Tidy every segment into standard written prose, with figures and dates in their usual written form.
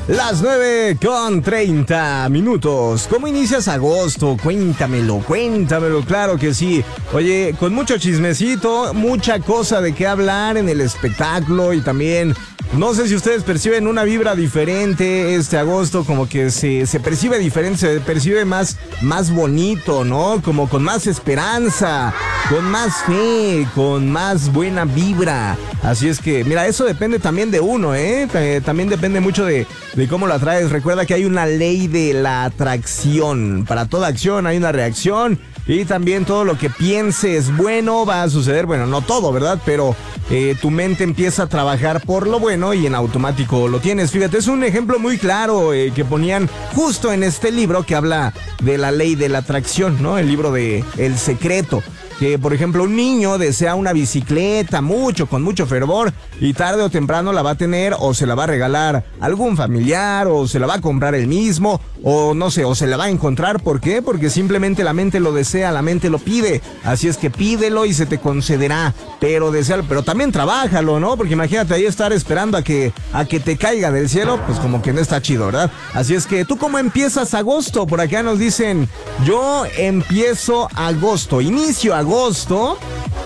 Las 9:30. ¿Cómo inicias agosto? Cuéntamelo, claro que sí. Oye, con mucho chismecito, mucha cosa de qué hablar en el espectáculo y también... No sé si ustedes perciben una vibra diferente este agosto, como que se percibe diferente, se percibe más bonito, ¿no? Como con más esperanza, con más fe, con más buena vibra. Así es que, mira, eso depende también de uno, ¿eh? También depende mucho de cómo la traes. Recuerda que hay una ley de la atracción. Para toda acción hay una reacción. Y también todo lo que pienses bueno va a suceder. Bueno, no todo, ¿verdad? Pero tu mente empieza a trabajar por lo bueno y en automático lo tienes. Fíjate, es un ejemplo muy claro que ponían justo en este libro que habla de la ley de la atracción, ¿no? El libro de El Secreto. Que, por ejemplo, un niño desea una bicicleta con mucho fervor y tarde o temprano la va a tener o se la va a regalar algún familiar o se la va a comprar él mismo o no sé, o se la va a encontrar. ¿Por qué? Porque simplemente la mente lo desea, la mente lo pide. Así es que pídelo y se te concederá, pero deséalo, pero también trabájalo, ¿no? Porque imagínate ahí estar esperando a que te caiga del cielo, pues como que no está chido, ¿verdad? Así es que, ¿tú cómo empiezas agosto? Por acá nos dicen, yo empiezo agosto, inicio agosto,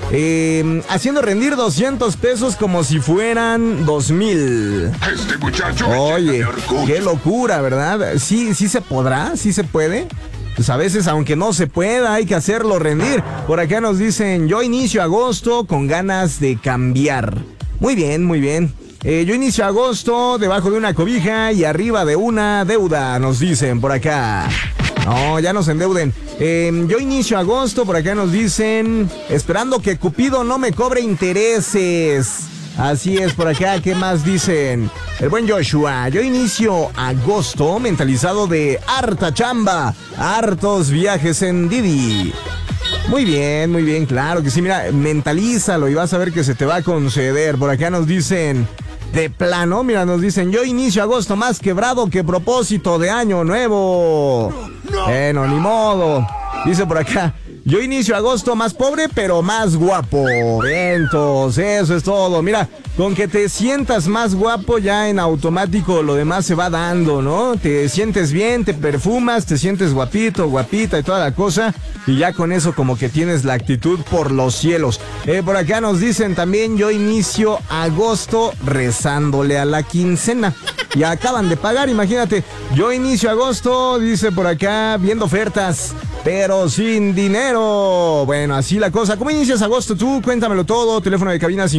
haciendo rendir 200 pesos como si fueran 2,000. Este muchacho. Oye, qué locura, ¿verdad? Sí se podrá, sí se puede. Pues a veces, aunque no se pueda, hay que hacerlo rendir. Por acá nos dicen, yo inicio agosto con ganas de cambiar. Muy bien, muy bien. Yo inicio agosto debajo de una cobija y arriba de una deuda, nos dicen por acá. No, ya no se endeuden. Yo inicio agosto, por acá nos dicen, esperando que Cupido no me cobre intereses. Así es, por acá, ¿qué más dicen? El buen Joshua, yo inicio agosto mentalizado de harta chamba, hartos viajes en Didi. Muy bien, claro que sí, mira, mentalízalo y vas a ver que se te va a conceder. Por acá nos dicen, de plano, mira, nos dicen, yo inicio agosto más quebrado que propósito de año nuevo. Bueno, ni modo. Dice por acá, yo inicio agosto más pobre, pero más guapo. Entonces, eso es todo. Mira, con que te sientas más guapo, ya en automático lo demás se va dando, ¿no? Te sientes bien, te perfumas, te sientes guapito, guapita y toda la cosa. Y ya con eso como que tienes la actitud por los cielos. Por acá nos dicen también, yo inicio agosto rezándole a la quincena. Y acaban de pagar, imagínate. Yo inicio agosto, dice por acá, viendo ofertas, pero sin dinero. Bueno, así la cosa. ¿Cómo inicias agosto tú? Cuéntamelo todo. Teléfono de cabina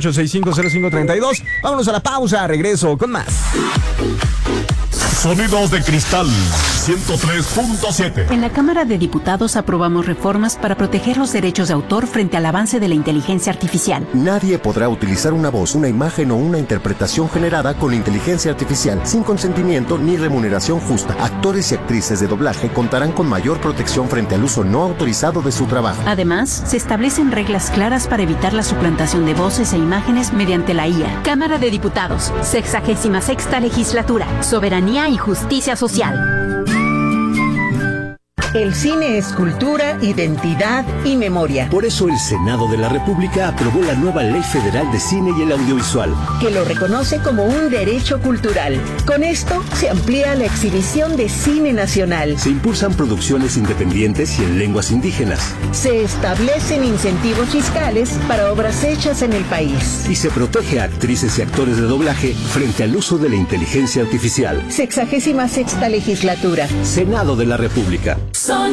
58650532. Vámonos a la pausa. Regreso con más. Sonidos de Cristal 103.7. En la Cámara de Diputados aprobamos reformas para proteger los derechos de autor frente al avance de la inteligencia artificial. Nadie podrá utilizar una voz, una imagen o una interpretación generada con inteligencia artificial sin consentimiento ni remuneración justa. Actores y actrices de doblaje contarán con mayor protección frente al uso no autorizado de su trabajo. Además, se establecen reglas claras para evitar la suplantación de voces e imágenes mediante la IA. Cámara de Diputados, 66ª Legislatura, Soberanía y Justicia Social. El cine es cultura, identidad y memoria. Por eso el Senado de la República aprobó la nueva Ley Federal de Cine y el Audiovisual, que lo reconoce como un derecho cultural. Con esto se amplía la exhibición de cine nacional. Se impulsan producciones independientes y en lenguas indígenas. Se establecen incentivos fiscales para obras hechas en el país. Y se protege a actrices y actores de doblaje frente al uso de la inteligencia artificial. 66ª Legislatura. Senado de la República.